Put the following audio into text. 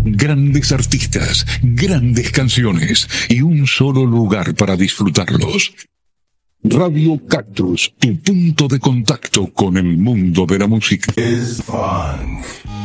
Grandes artistas, grandes canciones y un solo lugar para disfrutarlos. Radio Cactus, tu punto de contacto con el mundo de la música.